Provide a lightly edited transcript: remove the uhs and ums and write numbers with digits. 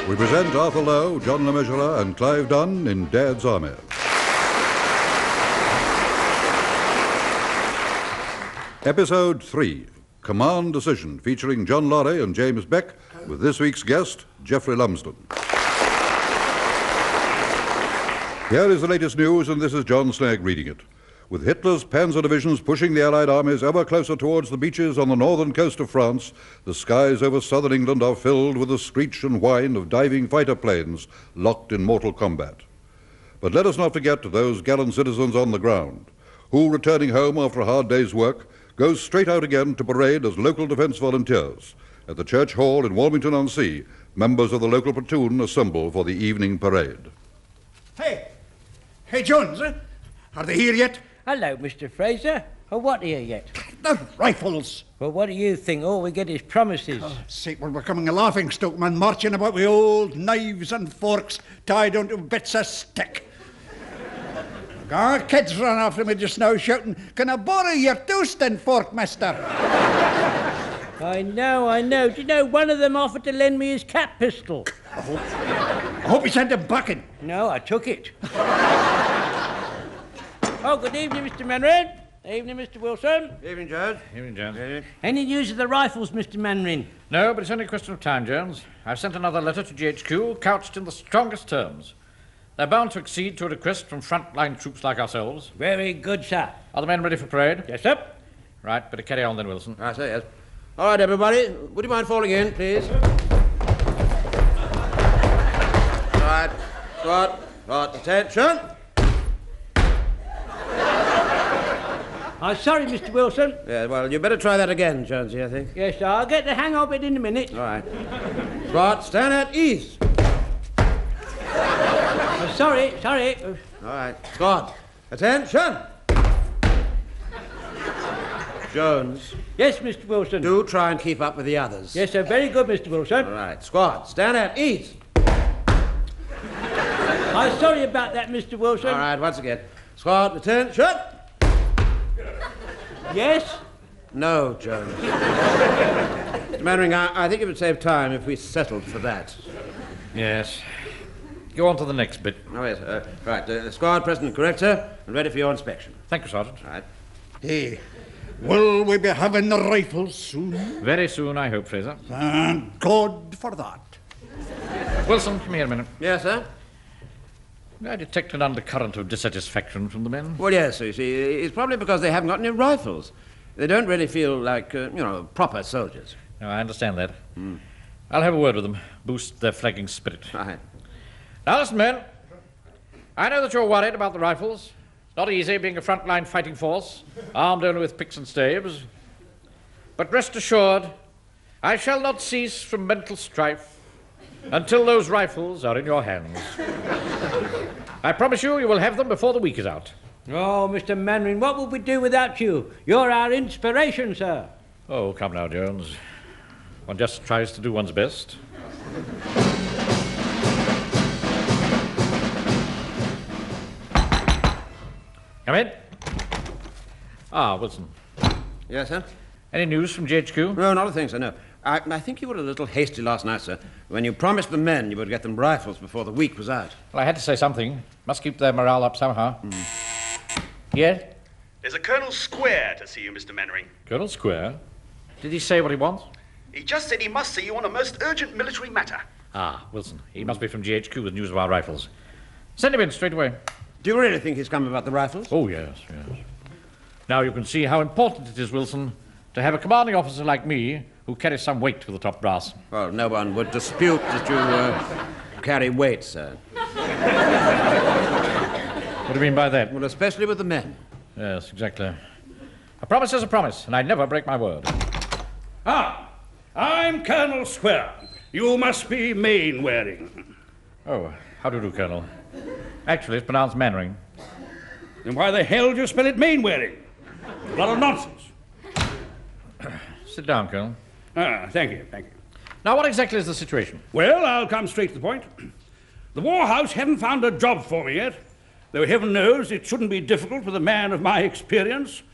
We present Arthur Lowe, John Le Mesurier, and Clive Dunn in Dad's Army. Episode 3, Command Decision, featuring John Laurie and James Beck, with this week's guest, Geoffrey Lumsden. Here is the latest news, and this is John Snagg reading it. With Hitler's panzer divisions pushing the Allied armies ever closer towards the beaches on the northern coast of France, the skies over southern England are filled with the screech and whine of diving fighter planes locked in mortal combat. But let us not forget those gallant citizens on the ground, who, returning home after a hard day's work, go straight out again to parade as local defence volunteers. At the Church Hall in Walmington-on-Sea, members of the local platoon assemble for the evening parade. Hey, Jones, are they here yet? Hello, Mr. Fraser. Oh, what here yet? The rifles. Well, what do you think? All we get is promises. We're becoming a laughingstock, man, marching about with old knives and forks tied onto bits of stick. Our kids ran after me just now shouting, "Can I borrow your toasting fork, mister?" I know. Do you know, one of them offered to lend me his cat pistol. I hope he sent him back in. No, I took it. Oh, good evening, Mr. Manring. Evening, Mr. Wilson. Evening, Jones. Evening, Jones. Any news of the rifles, Mr. Manring? No, but it's only a question of time, Jones. I've sent another letter to GHQ, couched in the strongest terms. They're bound to accede to a request from front-line troops like ourselves. Very good, sir. Are the men ready for parade? Yes, sir. Right, better carry on then, Wilson. I say yes. All right, everybody. Would you mind falling in, please? All right. Squad, attention. I'm sorry, Mr. Wilson. Yeah, well, you better try that again, Jonesy, I think. Yes, sir. I'll get the hang of it in a minute. All right. Squad, stand at ease. Sorry. All right. Squad, attention. Jones. Yes, Mr. Wilson. Do try and keep up with the others. Yes, sir. Very good, Mr. Wilson. All right. Squad, stand at ease. I'm sorry about that, Mr. Wilson. All right, once again. Squad, attention. Yes? No, Jones. Mr. Mannering, I think it would save time if we settled for that. Yes. Go on to the next bit. Oh, yes. Right. Squad, present and correct, sir, and ready for your inspection. Thank you, Sergeant. All right. Hey, will we be having the rifles soon? Very soon, I hope, Fraser. Thank God for that. Wilson, come here a minute. Yes, sir? I detect an undercurrent of dissatisfaction from the men. Well, yes, you see, it's probably because they haven't got any rifles. They don't really feel like, proper soldiers. No, I understand that. I'll have a word with them, boost their flagging spirit. Right. Now, listen, men. I know that you're worried about the rifles. It's not easy being a front-line fighting force, armed only with picks and staves. But rest assured, I shall not cease from mental strife until those rifles are in your hands. I promise you will have them before the week is out. Oh, Mr. Manring, what would we do without you? You're our inspiration, sir. Oh, come now, Jones. One just tries to do one's best. Come in. Ah, Wilson. Yes, sir? Any news from GHQ? No, not a thing, sir, no. I think you were a little hasty last night, sir, when you promised the men you would get them rifles before the week was out. Well, I had to say something. Must keep their morale up somehow. Yes? There's a Colonel Square to see you, Mr. Mannering. Colonel Square? Did he say what he wants? He just said he must see you on a most urgent military matter. Ah, Wilson. He must be from GHQ with news of our rifles. Send him in straight away. Do you really think he's come about the rifles? Oh, yes. Now you can see how important it is, Wilson, to have a commanding officer like me who carries some weight with the top brass. Well, no one would dispute that you carry weight, sir. What do you mean by that? Well, especially with the men. Yes, exactly. A promise is a promise, and I never break my word. I'm Colonel Square. You must be Mainwaring. Oh, how do you do, Colonel? Actually, it's pronounced Mannering. Then why the hell do you spell it Mainwaring? A lot of nonsense. Sit down, Colonel. Thank you. Now, what exactly is the situation? Well, I'll come straight to the point. The War House haven't found a job for me yet, though heaven knows it shouldn't be difficult with a man of my experience.